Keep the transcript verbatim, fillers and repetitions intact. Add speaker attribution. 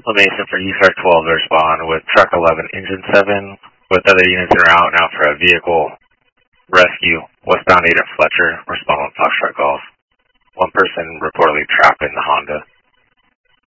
Speaker 1: Mason for U SAR twelve to respond with Truck eleven, Engine seven, with other units en route now for a vehicle rescue. Westbound eight at Fletcher, respond on Foxtrot Golf. One person reportedly trapped in the Honda.